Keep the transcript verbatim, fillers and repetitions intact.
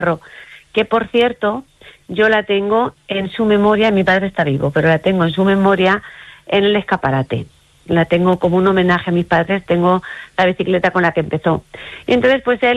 que por cierto, yo la tengo en su memoria, mi padre está vivo, pero la tengo en su memoria en el escaparate. La tengo como un homenaje a mis padres, tengo la bicicleta con la que empezó. Y entonces, pues él